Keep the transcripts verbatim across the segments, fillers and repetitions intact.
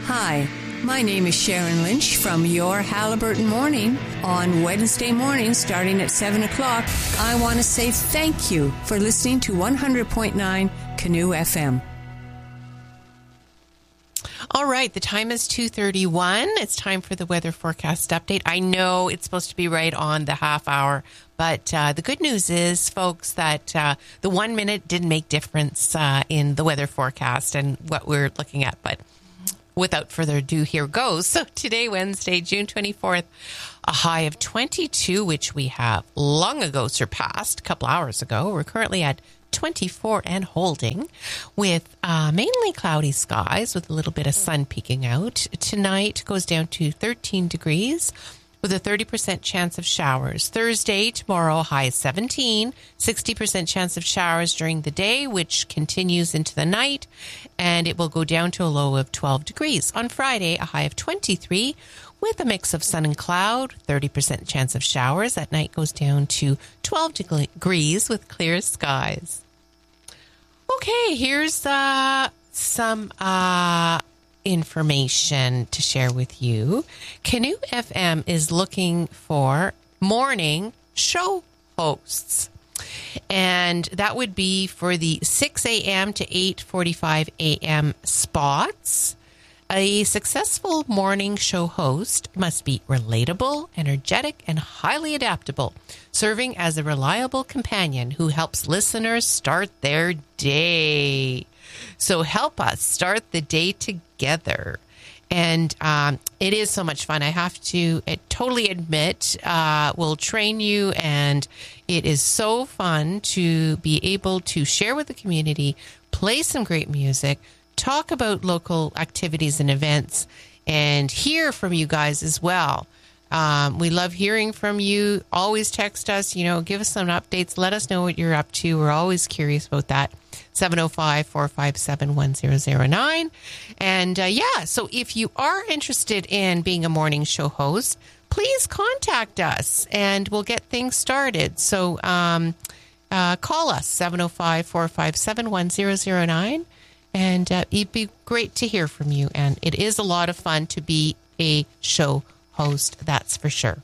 Hi, my name is Sharon Lynch from Your Halliburton Morning. On Wednesday morning, starting at seven o'clock, I want to say thank you for listening to one hundred point nine Canoe F M. All right, the time is two thirty-one. It's time for the weather forecast update. I know it's supposed to be right on the half hour, but uh, the good news is, folks, that uh, the one minute didn't make difference uh, in the weather forecast and what we're looking at. But without further ado, here goes. So today, Wednesday, June twenty-fourth, a high of twenty-two, which we have long ago surpassed a couple hours ago. We're currently at twenty-four and holding, with uh, mainly cloudy skies with a little bit of sun peeking out. Tonight goes down to thirteen degrees with a thirty percent chance of showers. Thursday, tomorrow, high seventeen, sixty percent chance of showers during the day, which continues into the night, and it will go down to a low of twelve degrees. On Friday, a high of twenty-three with a mix of sun and cloud, thirty percent chance of showers. At night goes down to twelve degrees with clear skies. Okay, here's uh, some uh, information to share with you. Canoe F M is looking for morning show hosts. And that would be for the six a.m. to eight forty-five a.m. spots. A successful morning show host must be relatable, energetic, and highly adaptable, serving as a reliable companion who helps listeners start their day. So help us start the day together. And um, it is so much fun. I have to uh, totally admit, uh, we'll train you, and it is so fun to be able to share with the community, play some great music, talk about local activities and events, and hear from you guys as well. Um, we love hearing from you. Always text us, you know, give us some updates. Let us know what you're up to. We're always curious about that. seven oh five, four five seven, one oh oh nine. And uh, yeah, so if you are interested in being a morning show host, please contact us and we'll get things started. So um, uh, call us, seven oh five, four five seven, one oh oh nine. And uh, it'd be great to hear from you. And it is a lot of fun to be a show host, that's for sure.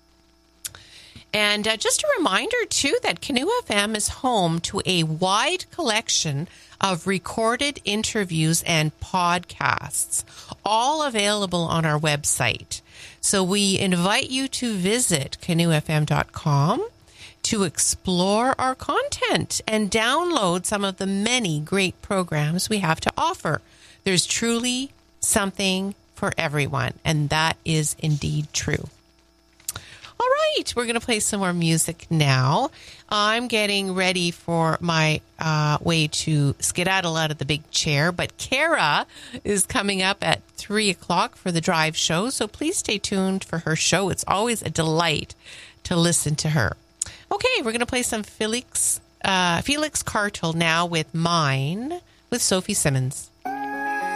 And uh, just a reminder, too, that Canoe F M is home to a wide collection of recorded interviews and podcasts, all available on our website. So we invite you to visit canoe f m dot com to explore our content and download some of the many great programs we have to offer. There's truly something for everyone, and that is indeed true. All right, we're going to play some more music now. I'm getting ready for my uh, way to skedaddle out of the big chair, but Kara is coming up at three o'clock for the drive show, so please stay tuned for her show. It's always a delight to listen to her. Okay, we're going to play some Felix, uh, Felix Cartal now with Mine with Sophie Simmons.